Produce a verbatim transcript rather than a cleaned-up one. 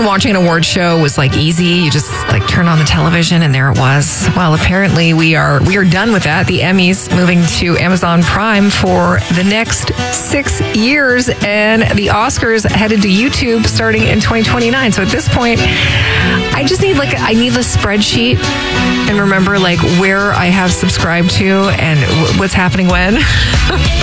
watching an award show was like easy. You just like turn on the television and there it was. Well, apparently we are we are done with that. The Emmys moving to Amazon Prime for the next six years, and the Oscars headed to YouTube starting in twenty twenty-nine. So at this point, I just need like I need a spreadsheet and remember like where I have subscribed to and what's happening when.